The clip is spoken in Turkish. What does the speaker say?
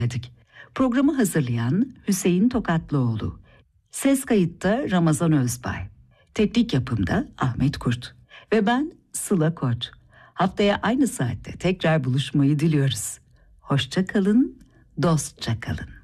dinledik. Programı hazırlayan Hüseyin Tokatlıoğlu. Ses kayıtta Ramazan Özbay. Teknik yapımda Ahmet Kurt. Ve ben Sıla Koç. Haftaya aynı saatte tekrar buluşmayı diliyoruz. Hoşça kalın, dostça kalın.